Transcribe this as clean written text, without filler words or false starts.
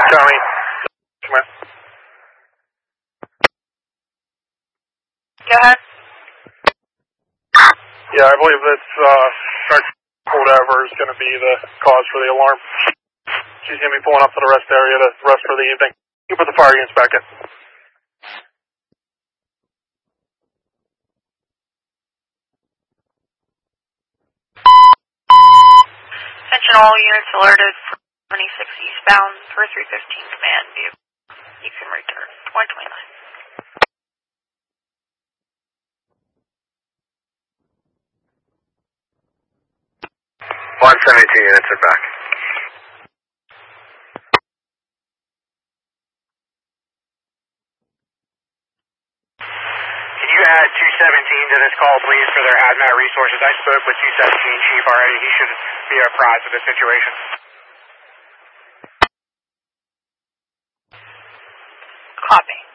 County. Come on. Go ahead. Yeah, I believe that's whatever is going to be the cause for the alarm. She's going to be pulling up to the rest area to rest for the evening. You can put the fire units back in. Attention all units alerted for 26 eastbound for 315 command view. You can return 129. 172 units are back. Can you add 217 to this call, please, for their hazmat resources? I spoke with 217 Chief already. He should be apprised of the situation. Copy.